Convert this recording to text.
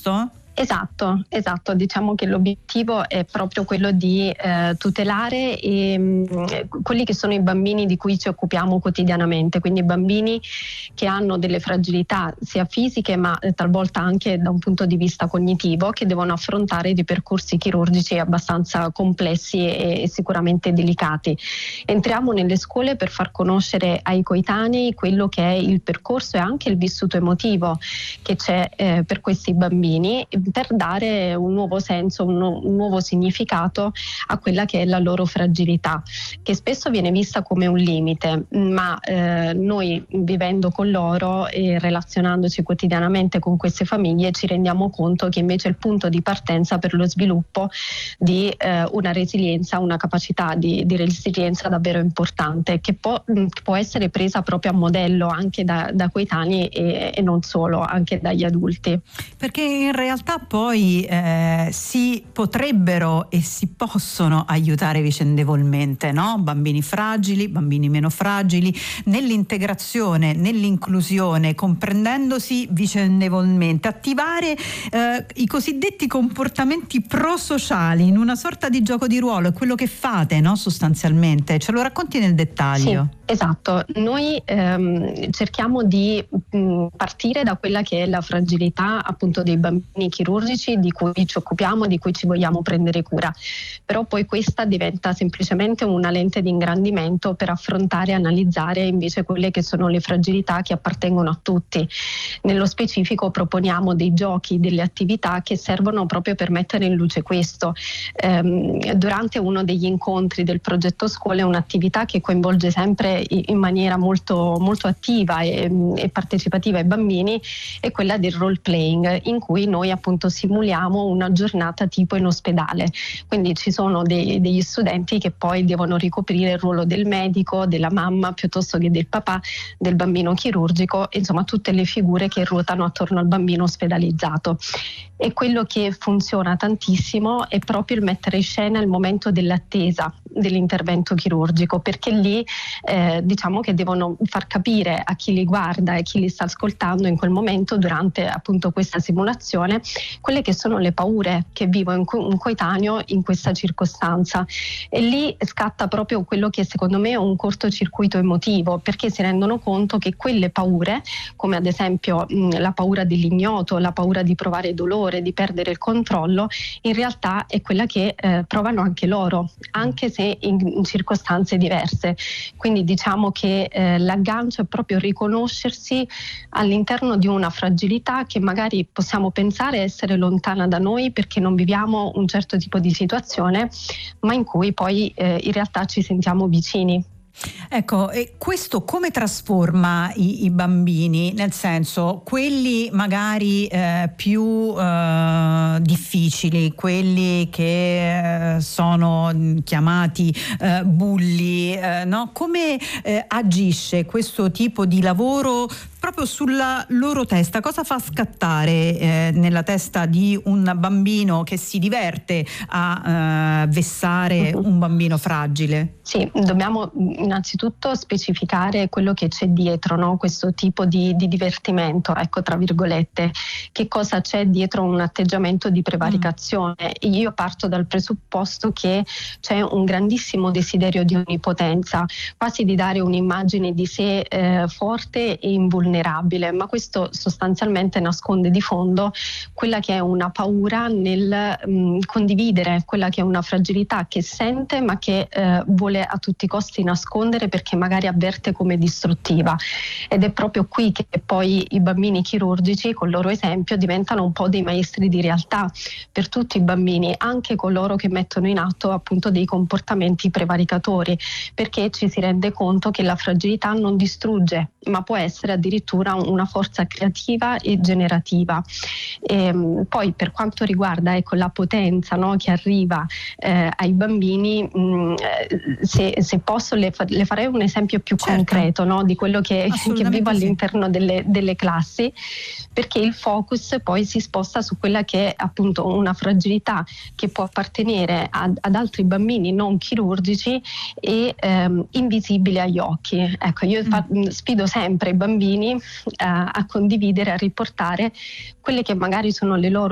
giusto? Esatto, diciamo che l'obiettivo è proprio quello di tutelare quelli che sono i bambini di cui ci occupiamo quotidianamente, quindi bambini che hanno delle fragilità sia fisiche ma talvolta anche da un punto di vista cognitivo, che devono affrontare dei percorsi chirurgici abbastanza complessi e sicuramente delicati. Entriamo nelle scuole per far conoscere ai coetanei quello che è il percorso e anche il vissuto emotivo che c'è per questi bambini, per dare un nuovo senso, un nuovo significato a quella che è la loro fragilità, che spesso viene vista come un limite, ma noi vivendo con loro e relazionandoci quotidianamente con queste famiglie ci rendiamo conto che invece è il punto di partenza per lo sviluppo di una resilienza, una capacità di resilienza davvero importante, che può essere presa proprio a modello anche da coetanei e non solo, anche dagli adulti. Perché in realtà poi si potrebbero e si possono aiutare vicendevolmente, no? Bambini fragili, bambini meno fragili, nell'integrazione, nell'inclusione, comprendendosi vicendevolmente, attivare i cosiddetti comportamenti prosociali in una sorta di gioco di ruolo. È quello che fate, no? Sostanzialmente, ce lo racconti nel dettaglio? Sì, esatto, noi cerchiamo di partire da quella che è la fragilità appunto dei bambini chirurgici di cui ci occupiamo, di cui ci vogliamo prendere cura, però poi questa diventa semplicemente una lente di ingrandimento per affrontare e analizzare invece quelle che sono le fragilità che appartengono a tutti. Nello specifico proponiamo dei giochi, delle attività che servono proprio per mettere in luce questo. Durante uno degli incontri del progetto scuole, un'attività che coinvolge sempre in maniera molto, molto attiva e partecipativa ai bambini è quella del role playing, in cui noi appunto simuliamo una giornata tipo in ospedale, quindi ci sono degli studenti che poi devono ricoprire il ruolo del medico, della mamma piuttosto che del papà, del bambino chirurgico, insomma tutte le figure che ruotano attorno al bambino ospedalizzato. E quello che funziona tantissimo è proprio il mettere in scena il momento dell'attesa dell'intervento chirurgico, perché lì diciamo che devono far capire a chi li guarda e chi li sta ascoltando in quel momento, durante appunto questa simulazione, quelle che sono le paure che vive un coetaneo in questa circostanza, e lì scatta proprio quello che secondo me è un cortocircuito emotivo, perché si rendono conto che quelle paure, come ad esempio la paura dell'ignoto, la paura di provare dolore, di perdere il controllo, in realtà è quella che provano anche loro, anche se in circostanze diverse. Quindi diciamo che l'aggancio è proprio riconoscersi all'interno di una fragilità che magari possiamo pensare essere lontana da noi perché non viviamo un certo tipo di situazione, ma in cui poi in realtà ci sentiamo vicini. Ecco, e questo come trasforma i bambini? Nel senso, quelli magari più difficili, quelli che sono chiamati bulli, no? Come agisce questo tipo di lavoro proprio sulla loro testa? Cosa fa scattare nella testa di un bambino che si diverte a vessare un bambino fragile? Sì, dobbiamo innanzitutto specificare quello che c'è dietro, no? Questo tipo di divertimento, ecco, tra virgolette. Che cosa c'è dietro un atteggiamento di prevaricazione? Io parto dal presupposto che c'è un grandissimo desiderio di onnipotenza, quasi di dare un'immagine di sé forte e invulnerabile, ma questo sostanzialmente nasconde di fondo quella che è una paura nel condividere quella che è una fragilità che sente, ma che vuole a tutti i costi nascondere perché magari avverte come distruttiva. Ed è proprio qui che poi i bambini chirurgici, col loro esempio, diventano un po' dei maestri di realtà per tutti i bambini, anche coloro che mettono in atto appunto dei comportamenti prevaricatori, perché ci si rende conto che la fragilità non distrugge, ma può essere addirittura una forza creativa e generativa. Poi per quanto riguarda, ecco, la potenza, no, che arriva ai bambini, se posso le farei un esempio più concreto, no, di quello che vivo all'interno delle classi, perché il focus poi si sposta su quella che è appunto una fragilità che può appartenere ad altri bambini non chirurgici e invisibile agli occhi. Ecco, io sfido sempre i bambini a condividere, a riportare quelle che magari sono le loro